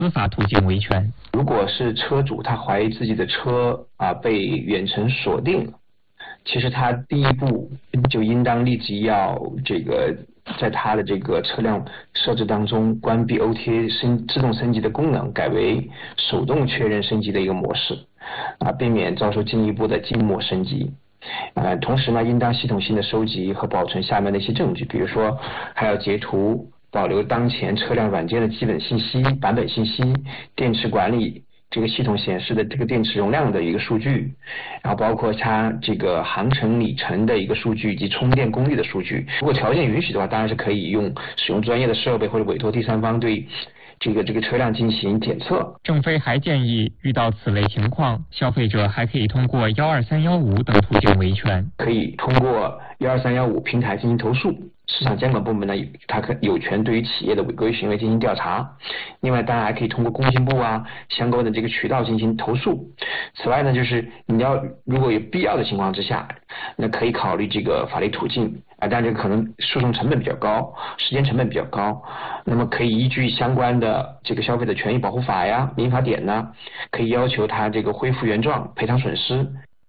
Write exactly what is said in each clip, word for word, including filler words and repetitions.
司法途径维权。 如果是车主他怀疑自己的车啊被远程锁定了，其实他第一步就应当立即要这个在他的这个车辆设置当中关闭 O T A 升自动升级的功能，改为手动确认升级的一个模式啊，避免遭受进一步的静默升级。呃，同时呢，应当系统性的收集和保存下面的一些证据，比如说还要截图保留当前车辆软件的基本信息、版本信息、电池管理这个系统显示的这个电池容量的一个数据，然后包括它这个航程里程的一个数据以及充电功率的数据。如果条件允许的话，当然是可以用使用专业的设备或者委托第三方对这个这个车辆进行检测。 郑飞还建议，遇到此类情况，消费者还可以通过幺二三幺五等途径维权， 可以通过幺二三幺五平台进行投诉。市场监管部门呢，它可有权对于企业的违规行为进行调查。另外，当然还可以通过工信部啊相关的这个渠道进行投诉。此外呢，就是你要如果有必要的情况之下，那可以考虑这个法律途径啊，但这可能诉讼成本比较高，时间成本比较高。那么可以依据相关的这个消费者权益保护法呀、民法典呢，可以要求他这个恢复原状、赔偿损失。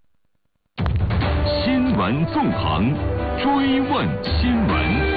新闻纵横，追问新闻。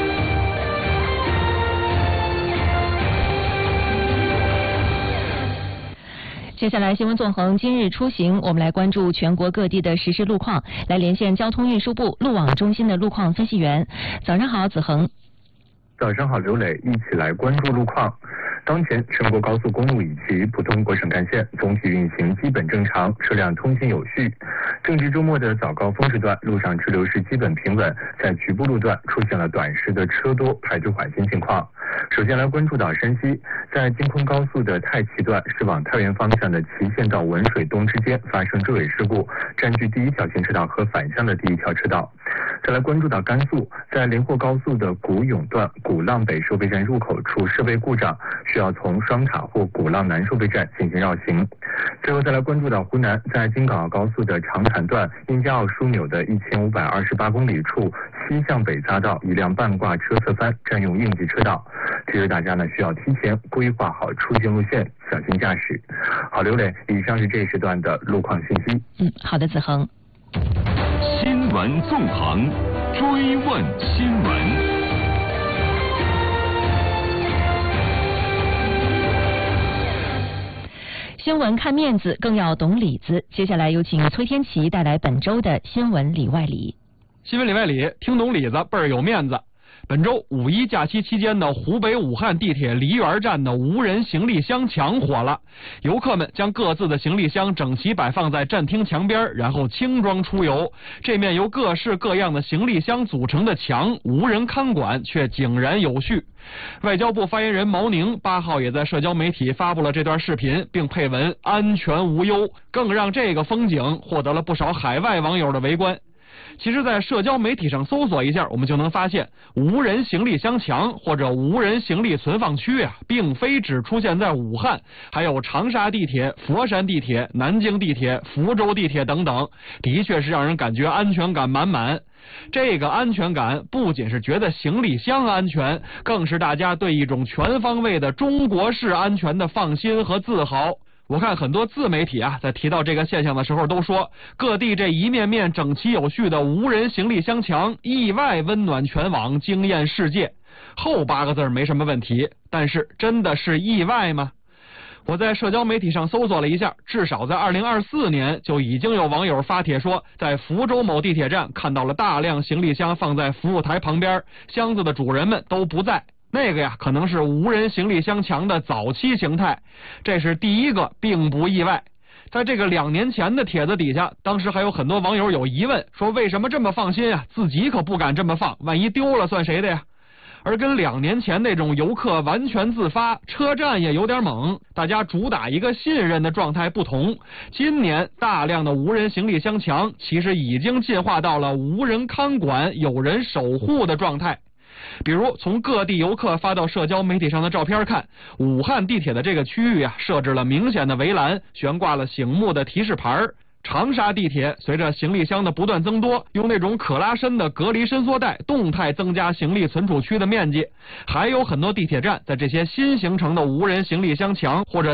接下来新闻纵横今日出行，我们来关注全国各地的实时路况，来连线交通运输部路网中心的路况分析员。早上好，子恒。 早上好，刘磊，一起来关注路况。当前全国高速公路以及普通国省干线总体运行基本正常，车辆通行有序。正值周末的早高峰时段，路上车流是基本平稳，在局部路段出现了短时的车多排队缓行情况。首先来关注到山西，在京昆高速的太齐段是往太原方向的祁县到文水东之间发生追尾事故，占据第一条行车道和反向的第一条车道。再来关注到甘肃，在连霍高速的古永段古浪北收费站入口处设备故障，需要从双塔或古浪南收费站进行绕行。最后再来关注到湖南，在京港澳高速的长潭段因加奥枢纽的一千五百二十八公里处西向北匝道，一辆半挂车侧翻，占用应急车道。提示大家呢，需要提前规划好出行路线，小心驾驶。好，刘磊，以上是这一时段的路况信息。 嗯，好的，子恒。 新闻纵横，追问新闻。 新闻看面子，更要懂里子。接下来有请崔天琪带来本周的新闻里外里。 新闻里外里，听懂里子倍儿有面子。本周五一假期期间的湖北武汉地铁梨园站的无人行李箱墙火了，游客们将各自的行李箱整齐摆放在站厅墙边，然后轻装出游。这面由各式各样的行李箱组成的墙无人看管，却井然有序。外交部发言人毛宁八号也在社交媒体发布了这段视频，并配文安全无忧，更让这个风景获得了不少海外网友的围观。其实在社交媒体上搜索一下，我们就能发现无人行李箱墙或者无人行李存放区啊，并非只出现在武汉，还有长沙地铁、佛山地铁、南京地铁、福州地铁等等，的确是让人感觉安全感满满。这个安全感不仅是觉得行李箱安全，更是大家对一种全方位的中国式安全的放心和自豪。我看很多自媒体啊，在提到这个现象的时候都说，各地这一面面整齐有序的无人行李箱墙意外温暖全网，惊艳世界。后八个字没什么问题，但是真的是意外吗？我在社交媒体上搜索了一下，至少在二零二四年就已经有网友发帖说，在福州某地铁站看到了大量行李箱放在服务台旁边，箱子的主人们都不在。那个呀，可能是无人行李箱墙的早期形态，这是第一个，并不意外。在这个两年前的帖子底下，当时还有很多网友有疑问，说为什么这么放心啊？自己可不敢这么放，万一丢了算谁的呀？而跟两年前那种游客完全自发，车站也有点猛，大家主打一个信任的状态不同，今年大量的无人行李箱墙其实已经进化到了无人看管、有人守护的状态。比如从各地游客发到社交媒体上的照片看，武汉地铁的这个区域啊，设置了明显的围栏，悬挂了醒目的提示牌， 长沙地铁随着行李箱的不断增多，用那种可拉伸的隔离伸缩带动态增加行李存储区的面积。还有很多地铁站在这些新形成的无人行李箱墙或者